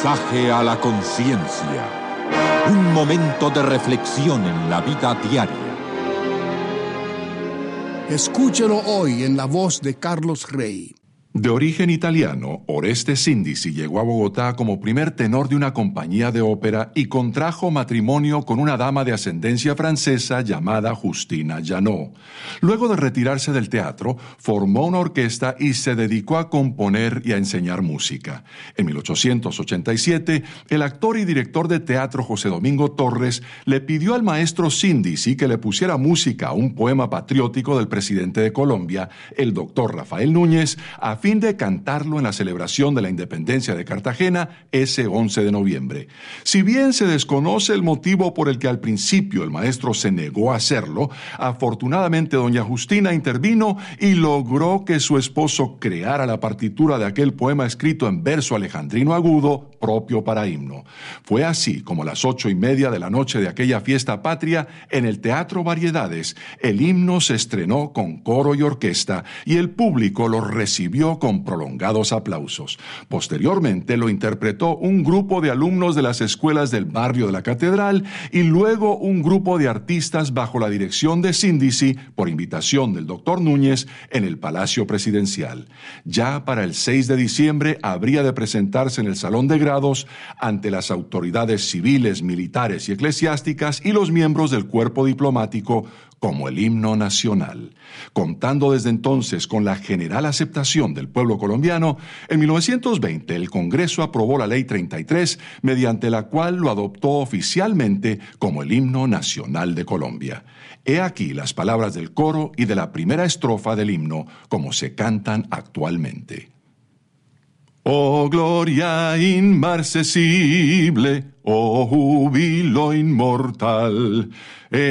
Mensaje a la conciencia. Un momento de reflexión en la vida diaria. Escúchelo hoy en la voz de Carlos Rey. De origen italiano, Oreste Sindici llegó a Bogotá como primer tenor de una compañía de ópera y contrajo matrimonio con una dama de ascendencia francesa llamada Justina Janot. Luego de retirarse del teatro, formó una orquesta y se dedicó a componer y a enseñar música. En 1887, el actor y director de teatro José Domingo Torres le pidió al maestro Sindici que le pusiera música a un poema patriótico del presidente de Colombia, el doctor Rafael Núñez, a fin de cantarlo en la celebración de la independencia de Cartagena ese 11 de noviembre. Si bien se desconoce el motivo por el que al principio el maestro se negó a hacerlo, afortunadamente doña Justina intervino y logró que su esposo creara la partitura de aquel poema escrito en verso alejandrino agudo propio para himno. Fue así como a las 8:30 de la noche de aquella fiesta patria, en el Teatro Variedades, el himno se estrenó con coro y orquesta y el público lo recibió con prolongados aplausos. Posteriormente lo interpretó un grupo de alumnos de las escuelas del barrio de la Catedral y luego un grupo de artistas bajo la dirección de Sindici, por invitación del doctor Núñez, en el Palacio Presidencial. Ya para el 6 de diciembre habría de presentarse en el Salón de Grados ante las autoridades civiles, militares y eclesiásticas y los miembros del cuerpo diplomático como el himno nacional. Contando desde entonces con la general aceptación del pueblo colombiano, en 1920 el Congreso aprobó la Ley 33, mediante la cual lo adoptó oficialmente como el himno nacional de Colombia. He aquí las palabras del coro y de la primera estrofa del himno, como se cantan actualmente. Oh gloria inmarcesible, oh júbilo inmortal,